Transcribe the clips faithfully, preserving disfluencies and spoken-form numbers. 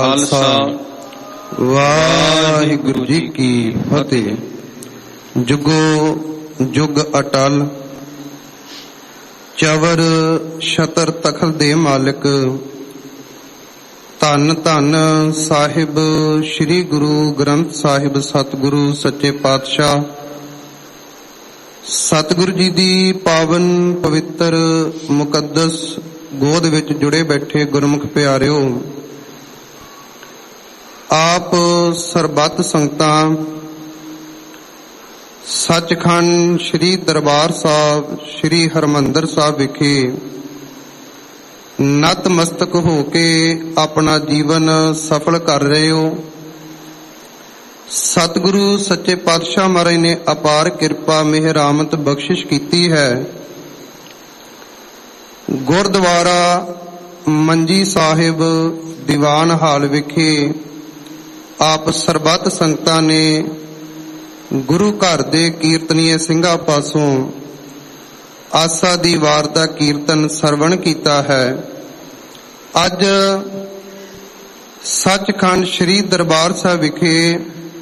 ਖਾਲਸਾ ਵਾਹਿਗੁਰੂ ਜੀ ਕੀ ਫਤਿਹ। ਜੁਗੋ ਜੁਗ ਅਟਲ ਚਵਰ ਛਤਰ ਤਖਤ ਦੇ ਮਾਲਕ ਧੰਨ ਧੰਨ ਸਾਹਿਬ ਸ੍ਰੀ ਗੁਰੂ ਗ੍ਰੰਥ ਸਾਹਿਬ ਸਤਿਗੁਰੂ ਸੱਚੇ ਪਾਤਸ਼ਾਹ ਸਤਿਗੁਰੂ ਜੀ ਦੀ ਪਾਵਨ ਪਵਿੱਤਰ ਮੁਕੱਦਸ ਗੋਦ ਵਿੱਚ ਜੁੜੇ ਬੈਠੇ ਗੁਰਮੁਖ ਪਿਆਰਿਓ, ਆਪ ਸਰਬੱਤ ਸੰਗਤਾਂ ਸੱਚਖੰਡ ਸ੍ਰੀ ਦਰਬਾਰ ਸਾਹਿਬ ਸ੍ਰੀ ਹਰਿਮੰਦਰ ਸਾਹਿਬ ਵਿਖੇ ਨਤਮਸਤਕ ਹੋ ਕੇ ਆਪਣਾ ਜੀਵਨ ਸਫਲ ਕਰ ਰਹੇ ਹੋ। ਸਤਿਗੁਰੂ ਸੱਚੇ ਪਾਤਸ਼ਾਹ ਮਹਾਰਾਜ ਨੇ ਅਪਾਰ ਕਿਰਪਾ ਮਿਹਰਾਮਤ ਬਖਸ਼ਿਸ਼ ਕੀਤੀ ਹੈ। ਗੁਰਦੁਆਰਾ ਮੰਜੀ ਸਾਹਿਬ ਦੀਵਾਨ ਹਾਲ ਵਿਖੇ ਆਪ ਸਰਬੱਤ ਸੰਗਤਾਂ ਨੇ ਗੁਰੂ ਘਰ ਦੇ ਕੀਰਤਨੀਏ ਸਿੰਘਾਂ ਪਾਸੋਂ ਆਸਾ ਦੀ ਵਾਰ ਦਾ ਕੀਰਤਨ ਸਰਵਣ ਕੀਤਾ ਹੈ। ਅੱਜ ਸੱਚਖੰਡ ਸ੍ਰੀ ਦਰਬਾਰ ਸਾਹਿਬ ਵਿਖੇ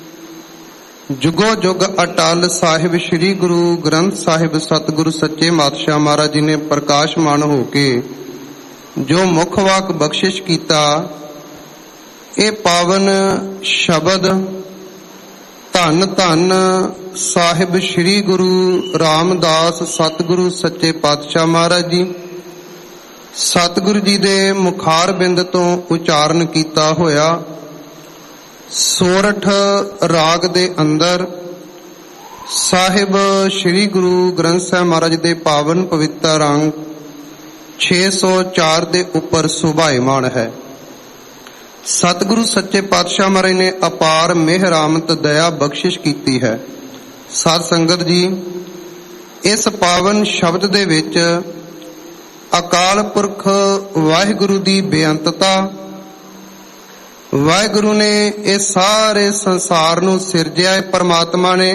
ਜੁਗੋ ਜੁਗ ਅਟਲ ਸਾਹਿਬ ਸ੍ਰੀ ਗੁਰੂ ਗ੍ਰੰਥ ਸਾਹਿਬ ਸਤਿਗੁਰੂ ਸੱਚੇ ਪਾਤਸ਼ਾਹ ਮਹਾਰਾਜ ਜੀ ਨੇ ਪ੍ਰਕਾਸ਼ਮਾਨ ਹੋ ਕੇ ਜੋ ਮੁੱਖ ਵਾਕ ਬਖਸ਼ਿਸ਼ ਕੀਤਾ, ਇਹ ਪਾਵਨ ਸ਼ਬਦ ਧੰਨ ਧੰਨ ਸਾਹਿਬ ਸ੍ਰੀ ਗੁਰੂ ਰਾਮਦਾਸ ਸਤਿਗੁਰੂ ਸੱਚੇ ਪਾਤਸ਼ਾਹ ਮਹਾਰਾਜ ਜੀ ਸਤਿਗੁਰੂ ਜੀ ਦੇ ਮੁਖਾਰ ਬਿੰਦ ਤੋਂ ਉਚਾਰਨ ਕੀਤਾ ਹੋਇਆ ਸੋਰਠ ਰਾਗ ਦੇ ਅੰਦਰ ਸਾਹਿਬ ਸ੍ਰੀ ਗੁਰੂ ਗ੍ਰੰਥ ਸਾਹਿਬ ਮਹਾਰਾਜ ਦੇ ਪਾਵਨ ਪਵਿੱਤਰ ਅੰਗ ਛੇ ਸੌ ਚਾਰ ਦੇ ਉੱਪਰ ਸੁਭਾਇਮਾਨ ਹੈ। ਸਤਿਗੁਰੂ ਸੱਚੇ ਪਾਤਸ਼ਾਹ ਮਹਾਰਾਜ ਨੇ ਅਪਾਰ ਮਿਹਰਾਮਤ ਦਇਆ ਬਖਸ਼ਿਸ਼ ਕੀਤੀ ਹੈ। ਸਾਧ ਸੰਗਤ ਜੀ, ਇਸ ਪਾਵਨ ਸ਼ਬਦ ਦੇ ਵਿੱਚ ਅਕਾਲ ਪੁਰਖ ਵਾਹਿਗੁਰੂ ਦੀ ਬੇਅੰਤਤਾ, ਵਾਹਿਗੁਰੂ ਨੇ ਇਹ ਸਾਰੇ ਸੰਸਾਰ ਨੂੰ ਸਿਰਜਿਆ ਹੈ। ਪਰਮਾਤਮਾ ਨੇ,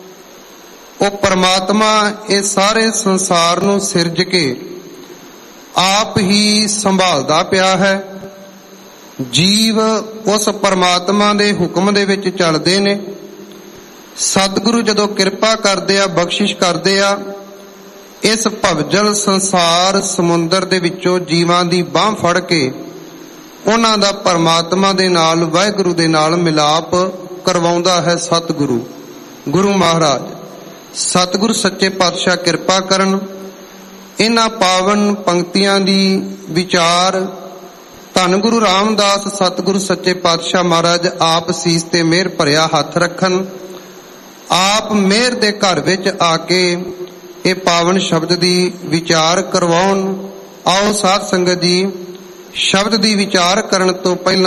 ਉਹ ਪਰਮਾਤਮਾ ਇਹ ਸਾਰੇ ਸੰਸਾਰ ਨੂੰ ਸਿਰਜ ਕੇ ਆਪ ਹੀ ਸੰਭਾਲਦਾ ਪਿਆ ਹੈ। ਜੀਵ ਉਸ ਪਰਮਾਤਮਾ ਦੇ ਹੁਕਮ ਦੇ ਵਿੱਚ ਚੱਲਦੇ ਨੇ। ਸਤਿਗੁਰੂ ਜਦੋਂ ਕਿਰਪਾ ਕਰਦੇ ਆ, ਬਖਸ਼ਿਸ਼ ਕਰਦੇ ਆ, ਇਸ ਭਵਜਲ ਸੰਸਾਰ ਸਮੁੰਦਰ ਦੇ ਵਿੱਚੋਂ ਜੀਵਾਂ ਦੀ ਬਾਂਹ ਫੜ ਕੇ ਉਹਨਾਂ ਦਾ ਪਰਮਾਤਮਾ ਦੇ ਨਾਲ, ਵਾਹਿਗੁਰੂ ਦੇ ਨਾਲ ਮਿਲਾਪ ਕਰਵਾਉਂਦਾ ਹੈ ਸਤਿਗੁਰੂ ਗੁਰੂ ਮਹਾਰਾਜ। ਸਤਿਗੁਰੂ ਸੱਚੇ ਪਾਤਸ਼ਾਹ ਕਿਰਪਾ ਕਰਨ। ਇਹਨਾਂ ਪਾਵਨ ਪੰਕਤੀਆਂ ਦੀ ਵਿਚਾਰ ਧੰਨ ਗੁਰੂ ਰਾਮਦਾਸ ਸਤਿਗੁਰੂ ਸੱਚੇ ਪਾਤਸ਼ਾਹ ਮਹਾਰਾਜ ਆਪ ਸੀਸ ਤੇ ਮਿਹਰ ਭਰਿਆ ਹੱਥ ਰੱਖਣ, ਆਪ ਮਿਹਰ ਦੇ ਘਰ ਵਿੱਚ ਆ ਕੇ ਇਹ ਪਾਵਨ ਸ਼ਬਦ ਦੀ ਵਿਚਾਰ ਕਰਵਾਉਣ। ਆਓ ਸਾਧ ਸੰਗਤ ਜੀ, ਸ਼ਬਦ ਦੀ ਵਿਚਾਰ ਕਰਨ ਤੋਂ ਪਹਿਲਾਂ